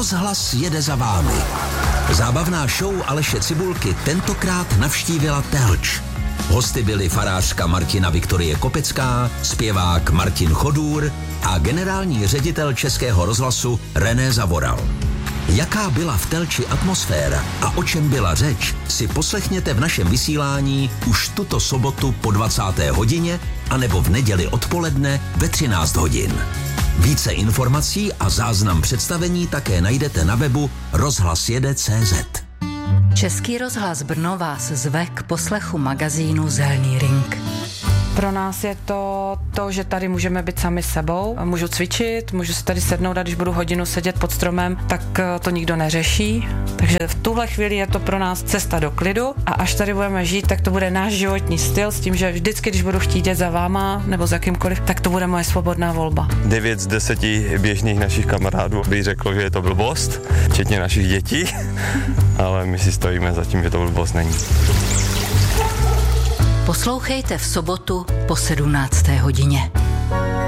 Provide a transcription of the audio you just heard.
Rozhlas jede za vámi. Zábavná show Aleše Cibulky tentokrát navštívila Telč. Hosty byli farářka Martina Viktorie Kopecká, zpěvák Martin Chodůr a generální ředitel Českého rozhlasu René Zavoral. Jaká byla v Telči atmosféra a o čem byla řeč, si poslechněte v našem vysílání už tuto sobotu po 20. hodině anebo v neděli odpoledne ve 13 hodin. Více informací a záznam představení také najdete na webu rozhlasjede.cz. Český rozhlas Brno vás zve k poslechu magazínu Zelený ring. Pro nás je to, že tady můžeme být sami sebou, můžu cvičit, můžu se tady sednout a když budu hodinu sedět pod stromem, tak to nikdo neřeší. Takže v tuhle chvíli je to pro nás cesta do klidu a až tady budeme žít, tak to bude náš životní styl s tím, že vždycky, když budu chtít jít za váma nebo za kýmkoliv, tak to bude moje svobodná volba. 9 z 10 běžných našich kamarádů by řeklo, že je to blbost, včetně našich dětí, ale my si stojíme za tím, že to blbost není. Poslouchejte v sobotu po 17. hodině.